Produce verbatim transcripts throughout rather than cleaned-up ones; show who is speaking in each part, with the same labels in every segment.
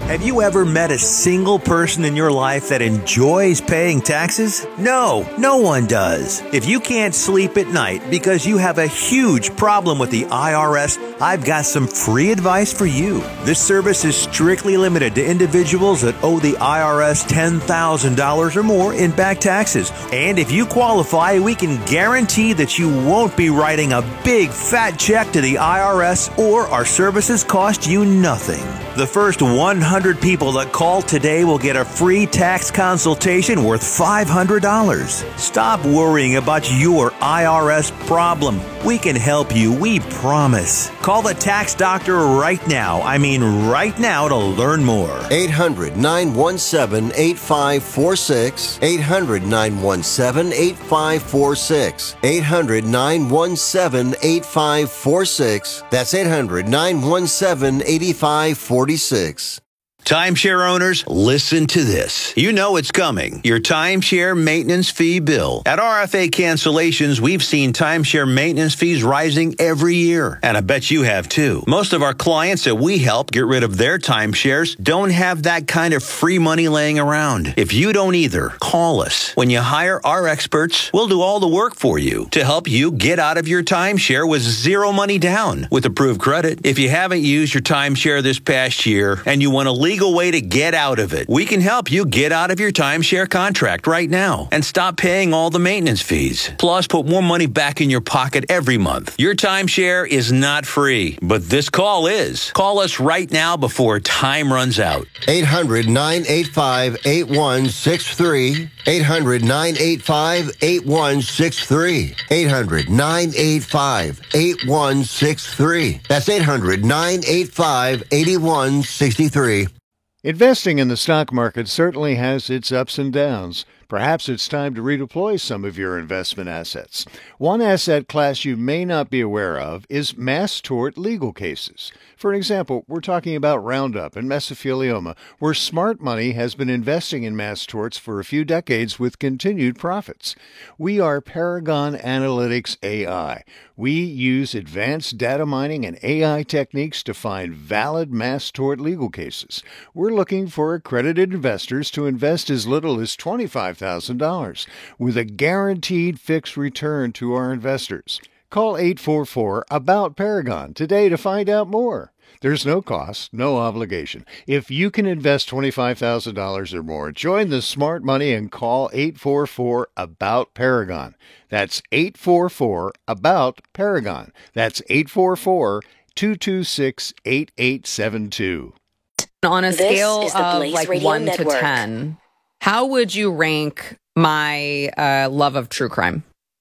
Speaker 1: Have you ever met a single person in your life that enjoys paying taxes? No, no one does. If you can't sleep at night because you have a huge problem with the I R S, I've got some free advice for you. This service is strictly limited to individuals that owe the I R S ten thousand dollars or more in back taxes. And if you qualify, we can guarantee that you won't be writing a big fat check to the I R S, or our services cost you nothing. The first one hundred people that call today will get a free tax consultation worth five hundred dollars. Stop worrying about your I R S problem. We can help you, we promise. Call the tax doctor right now. I mean right now to learn more.
Speaker 2: eight hundred, nine one seven, eight five four six. eight hundred, nine one seven, eight five four six. eight hundred, nine one seven, eight five four six. That's eight hundred, nine one seven, eight five four six.
Speaker 1: Timeshare owners, listen to this. You know it's coming. Your timeshare maintenance fee bill. At R F A Cancellations, we've seen timeshare maintenance fees rising every year. And I bet you have too. Most of our clients that we help get rid of their timeshares don't have that kind of free money laying around. If you don't either, call us. When you hire our experts, we'll do all the work for you to help you get out of your timeshare with zero money down with approved credit. If you haven't used your timeshare this past year and you want to leave legal way to get out of it, we can help you get out of your timeshare contract right now and stop paying all the maintenance fees. Plus, put more money back in your pocket every month. Your timeshare is not free, but this call is. Call us right now before time runs out.
Speaker 2: eight hundred, nine eight five, eight one six three. eight hundred, nine eight five, eight one six three. eight hundred, nine eight five, eight one six three. That's eight hundred, nine eight five, eight one six three.
Speaker 3: Investing in the stock market certainly has its ups and downs. Perhaps it's time to redeploy some of your investment assets. One asset class you may not be aware of is mass tort legal cases. For example, we're talking about Roundup and mesothelioma, where smart money has been investing in mass torts for a few decades with continued profits. We are Paragon Analytics A I. We use advanced data mining and A I techniques to find valid mass tort legal cases. We're looking for accredited investors to invest as little as twenty-five thousand dollars with a guaranteed fixed return to our investors. Call eight four four, ABOUT Paragon today to find out more. There's no cost, no obligation. If you can invest twenty-five thousand dollars or more, join the smart money and call eight four four, ABOUT Paragon. That's eight four four, ABOUT Paragon. That's eight four four, two two six, eight eight seven two.
Speaker 4: On a
Speaker 5: This
Speaker 4: scale
Speaker 5: is the
Speaker 4: of
Speaker 5: Blaze
Speaker 4: like
Speaker 5: Radio
Speaker 4: one
Speaker 5: Network.
Speaker 4: to ten, how would you rank my uh, love of true crime?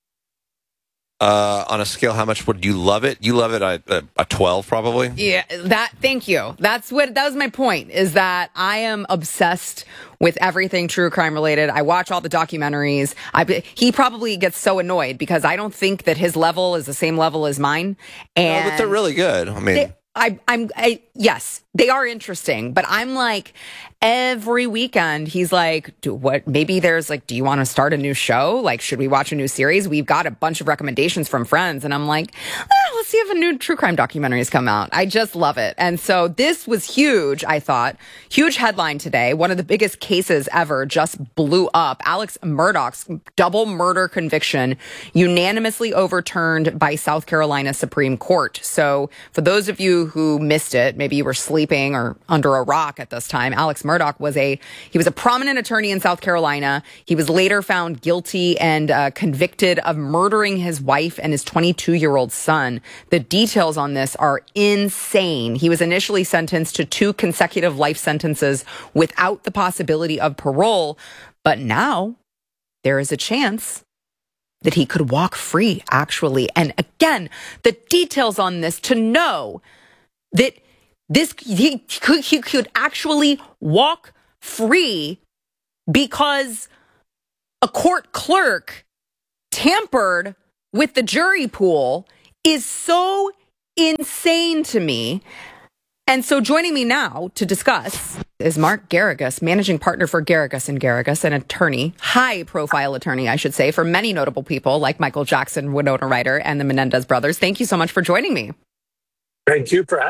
Speaker 6: Uh, on a scale, how much would you love it? You love it at a, a twelve, probably.
Speaker 4: Yeah, that. Thank you. That's what. That was my point. Is that I am obsessed with everything true crime related. I watch all the documentaries. I he probably gets so annoyed because I don't think that his level is the same level as mine. And
Speaker 6: No, but they're really good. I mean,
Speaker 4: they, I, I'm. I, yes, they are interesting, but I'm like every weekend he's like, do what? Maybe there's like, do you want to start a new show? Like, should we watch a new series? We've got a bunch of recommendations from friends, and I'm like, ah, let's see if a new true crime documentary has come out. I just love it, and so this was huge. I thought huge headline today. One of the biggest cases ever just blew up. Alex Murdaugh's double murder conviction unanimously overturned by South Carolina Supreme Court. So for those of you who missed it, maybe you were sleeping or under a rock at this time, Alex Murdaugh was a he was a prominent attorney in South Carolina. He was later found guilty and uh, convicted of murdering his wife and his twenty-two-year-old son. The details on this are insane. He was initially sentenced to two consecutive life sentences without the possibility of parole, but now there is a chance that he could walk free, actually. And again, the details on this to know that this he could, he could actually walk free because a court clerk tampered with the jury pool is so insane to me. And so joining me now to discuss is Mark Garrigus, managing partner for Garrigus and Garrigus, an attorney, high-profile attorney, I should say, for many notable people like Michael Jackson, Winona Ryder, and the Menendez brothers. Thank you so much for joining me.
Speaker 7: Thank you for having me.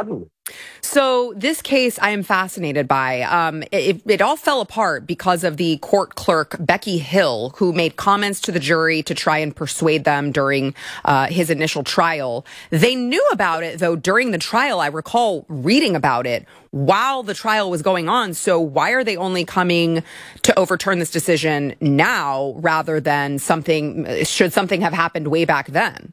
Speaker 4: So this case I am fascinated by. Um, it, it all fell apart because of the court clerk, Becky Hill, who made comments to the jury to try and persuade them during uh, his initial trial. They knew about it, though, during the trial. I recall reading about it while the trial was going on. So why are they only coming to overturn this decision now rather than something, should something have happened way back then?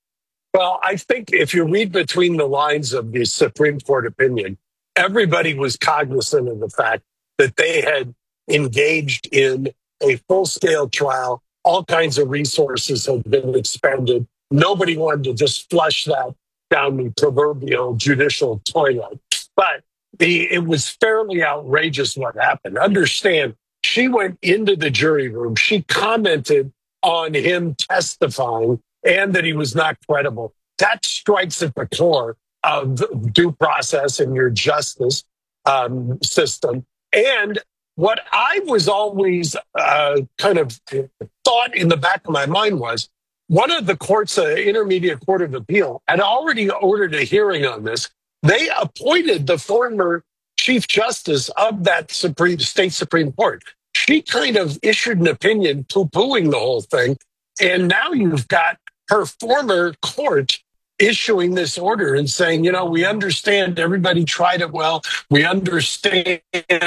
Speaker 5: Well, I think if you read between the lines of the Supreme Court opinion, everybody was cognizant of the fact that they had engaged in a full-scale trial. All kinds of resources had been expended. Nobody wanted to just flush that down the proverbial judicial toilet. But the, it was fairly outrageous what happened. Understand, she went into the jury room. She commented on him testifying and that he was not credible. That strikes at the core of due process and your justice um, system. And what I was always uh, kind of thought in the back of my mind was, one of the courts, uh, Intermediate Court of Appeal, had already ordered a hearing on this. They appointed the former Chief Justice of that Supreme State Supreme Court. She kind of issued an opinion poo-pooing the whole thing. And now you've got her former court issuing this order and saying, you know, we understand everybody tried it well. We understand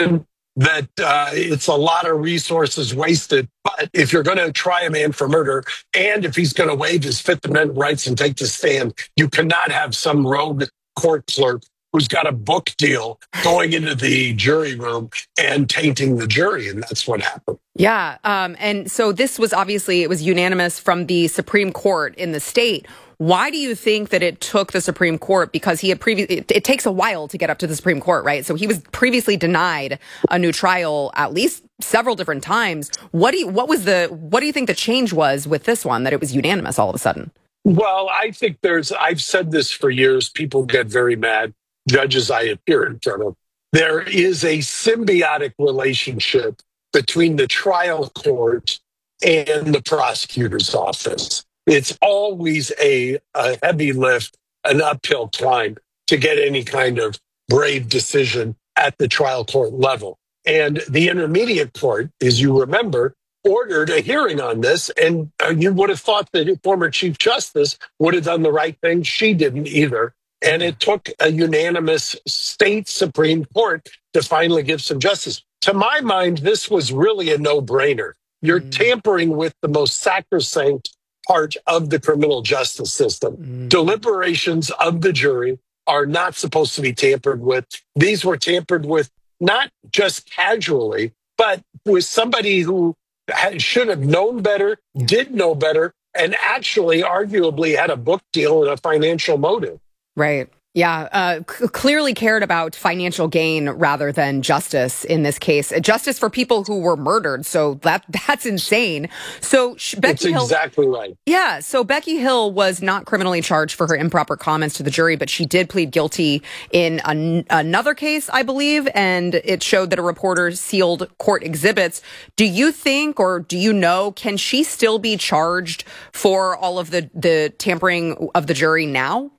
Speaker 5: that uh, it's a lot of resources wasted. But if you're going to try a man for murder, and if he's going to waive his Fifth Amendment rights and take the stand, you cannot have some rogue court clerk who's got a book deal going into the jury room and tainting the jury. And that's what happened.
Speaker 4: Yeah. Um, and so this was obviously, it was unanimous from the Supreme Court in the state. Why do you think that it took the Supreme Court? Because he had previously, it, it takes a while to get up to the Supreme Court, right? So he was previously denied a new trial at least several different times. What do you, what was the, what do you think the change was with this one, that it was unanimous all of a sudden?
Speaker 5: Well, I think there's, I've said this for years. People get very mad. Judges I appear in front of. There is a symbiotic relationship between the trial court and the prosecutor's office. It's always a, a heavy lift, an uphill climb to get any kind of brave decision at the trial court level. And the intermediate court, as you remember, ordered a hearing on this. And you would have thought that the former Chief Justice would have done the right thing. She didn't either. And it took a unanimous state Supreme Court to finally give some justice. To my mind, this was really a no-brainer. You're mm. tampering with the most sacrosanct part of the criminal justice system. Mm. Deliberations of the jury are not supposed to be tampered with. These were tampered with not just casually, but with somebody who had, should have known better, yeah. did know better, and actually arguably had a book deal and a financial motive.
Speaker 4: Right. Yeah. Uh, c- clearly cared about financial gain rather than justice in this case. Justice for people who were murdered. So that that's insane. So sh- Becky
Speaker 5: That's
Speaker 4: Hill,
Speaker 5: exactly right.
Speaker 4: Yeah. So Becky Hill was not criminally charged for her improper comments to the jury, but she did plead guilty in an- another case, I believe, and it showed that a reporter sealed court exhibits. Do you think, or do you know, can she still be charged for all of the, the tampering of the jury now?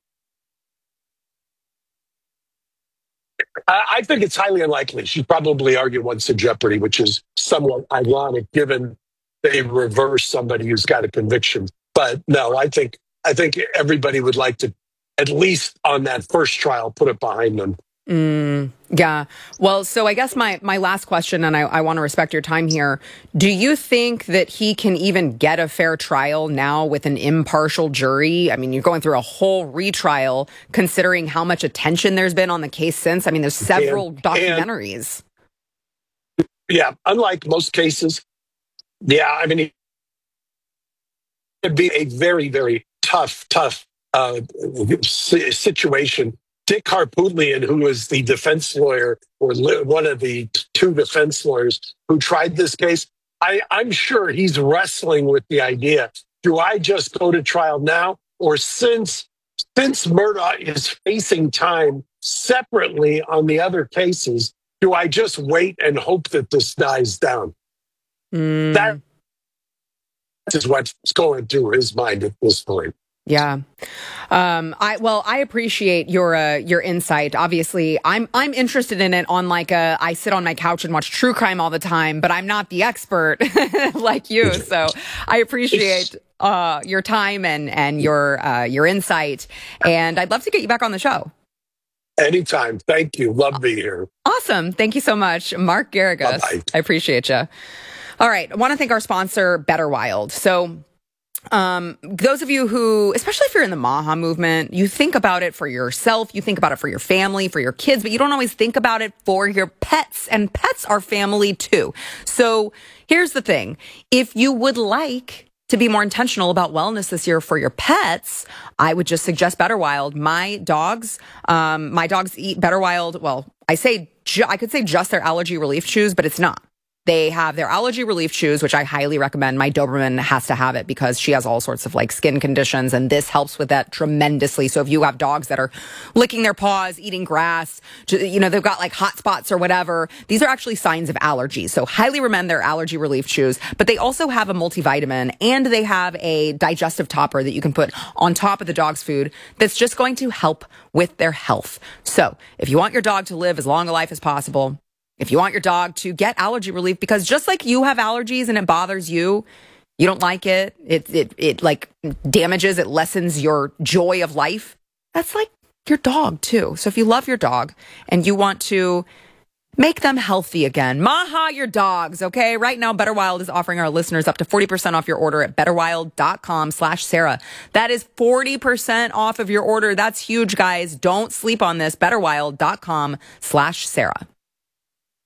Speaker 5: I think it's highly unlikely. She probably argued once in jeopardy, which is somewhat ironic given they reverse somebody who's got a conviction. But no, I think I think everybody would like to, at least on that first trial, put it behind them.
Speaker 4: Mm, yeah. Well, so I guess my, my last question, and I, I want to respect your time here. Do you think that he can even get a fair trial now with an impartial jury? I mean, you're going through a whole retrial, considering how much attention there's been on the case since. I mean, there's several and, documentaries.
Speaker 5: And, yeah. Unlike most cases. Yeah. I mean, it'd be a very, very tough, tough uh, situation. Dick Harpootlian, who was the defense lawyer, or one of the two defense lawyers who tried this case, I, I'm sure he's wrestling with the idea, do I just go to trial now? Or since, since Murdaugh is facing time separately on the other cases, do I just wait and hope that this dies down? Mm. That is what's going through his mind at this point.
Speaker 4: Yeah. Um, I, well, I appreciate your, uh, your insight. Obviously, I'm, I'm interested in it on like a, I sit on my couch and watch true crime all the time, but I'm not the expert like you. So I appreciate, uh, your time and, and your, uh, your insight. And I'd love to get you back on the show.
Speaker 5: Anytime. Thank you. Love being here.
Speaker 4: Awesome. Thank you so much, Mark Garrigus.
Speaker 5: Bye-bye.
Speaker 4: I appreciate you. All right. I want to thank our sponsor, Better Wild. So, Um, those of you who, especially if you're in the MAHA movement, you think about it for yourself, you think about it for your family, for your kids, but you don't always think about it for your pets, and pets are family too. So here's the thing. If you would like to be more intentional about wellness this year for your pets, I would just suggest Better Wild. My dogs, um, my dogs eat Better Wild. Well, I say, ju- I could say just their allergy relief chews, but it's not. They have their allergy relief chews, which I highly recommend. My Doberman has to have it because she has all sorts of like skin conditions, and this helps with that tremendously. So if you have dogs that are licking their paws, eating grass, you know, they've got like hot spots or whatever, these are actually signs of allergies. So highly recommend their allergy relief chews, but they also have a multivitamin, and they have a digestive topper that you can put on top of the dog's food that's just going to help with their health. So if you want your dog to live as long a life as possible, if you want your dog to get allergy relief, because just like you have allergies and it bothers you, you don't like it, it, it, it like damages, it lessens your joy of life. That's like your dog too. So if you love your dog and you want to make them healthy again, MAHA your dogs, okay? Right now, Better Wild is offering our listeners up to forty percent off your order at betterwild.com slash Sarah. That is forty percent off of your order. That's huge, guys. Don't sleep on this. betterwild.com slash Sarah.